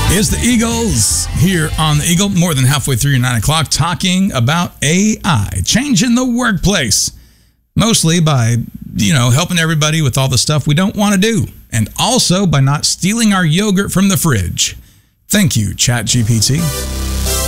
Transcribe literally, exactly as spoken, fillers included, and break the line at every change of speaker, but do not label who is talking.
It's the Eagles here on the Eagle, more than halfway through your nine o'clock, talking about A I, changing the workplace, mostly by, you know, helping everybody with all the stuff we don't want to do, and also by not stealing our yogurt from the fridge. Thank you, ChatGPT.